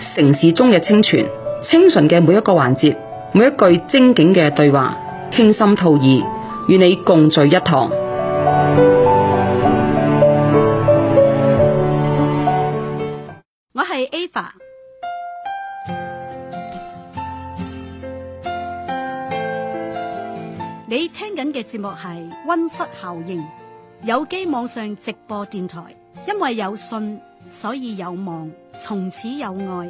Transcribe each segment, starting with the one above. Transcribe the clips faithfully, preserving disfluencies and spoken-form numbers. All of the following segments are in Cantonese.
城市中嘅清泉，清純嘅每一個環節，每一句精警嘅對話，傾心吐意，與你共聚一堂。 我係 Ava， 你聽緊嘅節目係溫室效應，有機網上直播電台，因為有信，所以有望，從此有愛。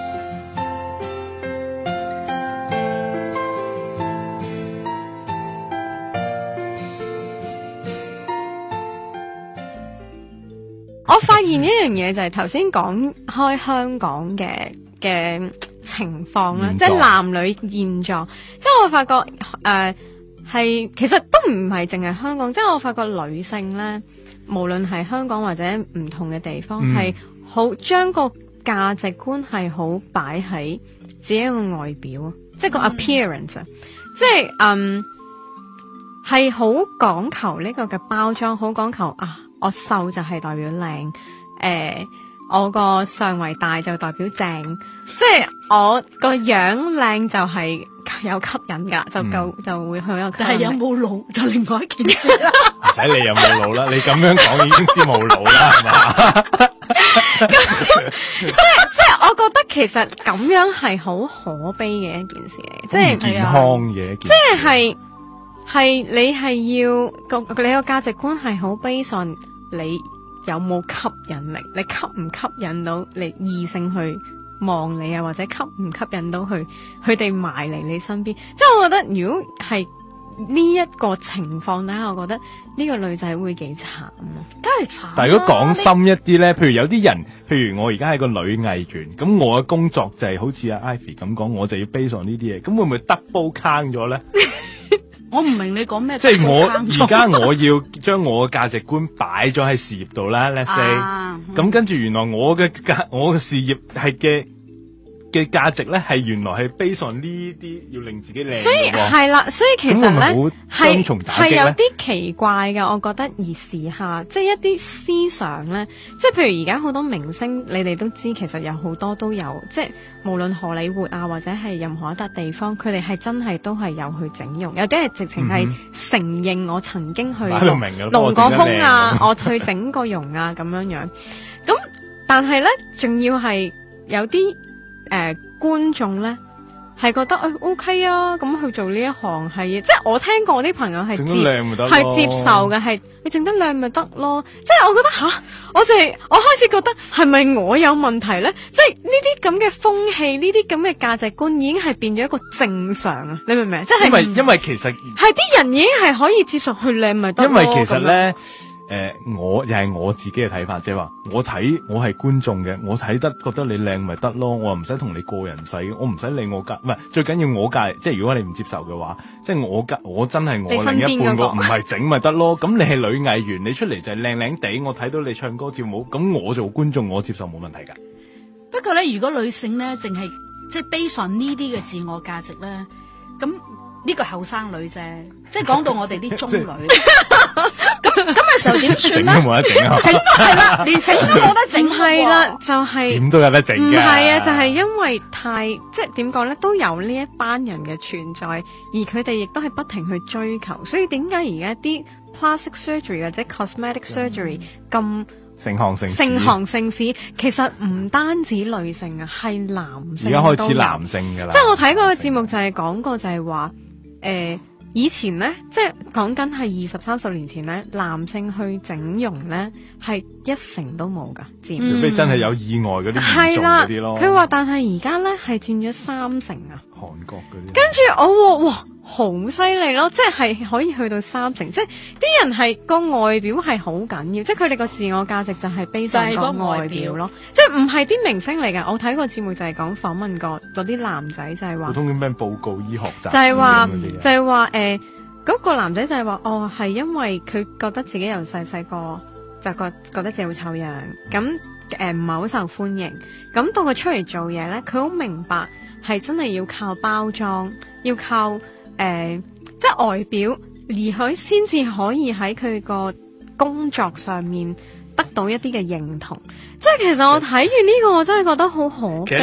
我發現一樣嘢就係頭先講開香港嘅嘅情況啦，即係男女現狀，即係我發覺誒係、呃、其實都唔係淨係香港，即係我發覺女性咧，無論係香港或者唔同嘅地方，係好將個價值觀係好擺喺自己一個外表，即係個 appearance，、嗯、即係嗯係好講求呢個嘅包裝，好講求啊。我瘦就係代表靚，誒、呃，我個上圍大就代表正，即係我個樣靚就係有吸引噶，就夠、嗯、就會去一個。 但係有冇腦就另外一件事啦。 唔使你有冇腦啦，你咁樣講已經知冇腦啦，係嘛？ 即係即係，我覺得其實咁樣係好可悲嘅一件事嚟，即係健康嘅， 即係係你係要個你個價值觀係好 based on。你有冇吸引力？你吸唔吸引到你異性去望你啊？或者吸唔吸引到佢佢哋埋嚟你身邊？即係我覺得，如果係呢一個情況底下，我覺得呢個女仔會幾慘咯， 梗係慘。 但係如果講深一啲咧，譬如有啲人，譬如我而家係個女藝員，咁我嘅工作就係好似阿 Ivy 咁講，我就要 base on 呢啲嘢，咁會唔會 double count 咗咧？ 我唔明你講咩， 即係我而家我要將我嘅價值觀擺咗喺事業度啦 let's say， 咁、啊嗯、跟住原來我嘅價我嘅事業係嘅嘅價值咧係原來係 based on 呢啲要令自己靚， 所以係啦，所以其實咧係係有啲奇怪嘅，我覺得而時下即係一啲思想咧，即係譬如而家好多明星，你哋都知其實有好多都有，即係無論荷里活啊或者係任何一笪地方，佢哋係真係都係有去整容，有啲係直情係承認我曾經去隆過胸啊，我去整過容啊咁樣樣。咁但係咧，仲要係有啲。誒、呃，觀眾咧係覺得誒、哎、OK 啊，咁去做呢一行係，即係我聽過我啲朋友係接係接受嘅，係你整得靚咪得咯。即係我覺得吓，我就係、是、我開始覺得係咪我有問題咧？即係呢啲咁嘅風氣，呢啲咁嘅價值觀已經係變咗一個正常啊！你明唔明？即係因為因為其實係啲人已經係可以接受去靚咪得咯。 因為其實咧。誒、呃，我又係我自己嘅睇法，即係話我睇我係觀眾嘅，我睇得覺得你靚咪得咯，我唔使同你個人洗，我唔使理我隔，唔係最緊要我隔，即係如果你唔接受嘅話，即係我隔，我真係我另一半個唔係整咪得咯。咁你係女藝員，你出嚟就係靚靚地，我睇到你唱歌跳舞，咁我做觀眾我接受冇問題噶。 不過咧，如果女性咧淨係即係 based on呢啲嘅自我價值咧，咁呢個後生女啫，即係講到我哋啲中女。咁咁嘅時候點算咧？ 整都冇得整啊！ 整都係啦，連整都冇得整。 係啦，就係、是、 點都有得整嘅。唔係啊，就係、是、因為太即係點講咧，都有呢一班人嘅存在，而佢哋亦都係不停去追求。所以點解而家啲 plastic surgery 或者 cosmetic surgery 咁盛行盛盛行盛市？其實唔單止女性啊，係男性。而家開始男性噶啦。 即係我睇過個節目就係講過，就係話誒。以前咧，即係講緊係二十三十年前咧，男性去整容咧係一成都冇噶，佔。 除非真係有意外嗰啲嚴重嗰啲咯。 佢話，但係而家咧係佔咗三成啊。 韓國嗰啲。 跟住我話哇，好犀利咯！即係可以去到三成，即係啲人係個外表係好緊要，即係佢哋個自我價值就係 base 喺個外表咯。即係唔係啲明星嚟㗎。我睇個節目就係講訪問過嗰啲男仔，就係話普通嘅咩報告醫學雜誌， 就係話就係話誒嗰個男仔就係話哦，係因為佢覺得自己由細細個就覺覺得自己會醜樣，咁誒唔係好受歡迎。咁到佢出嚟做嘢咧，佢好明白係真係要靠包裝，要靠誒、呃、即係外表，而佢先至可以喺佢個工作上面得到一啲嘅認同。即係其實我睇完呢個，我真係覺得好可悲。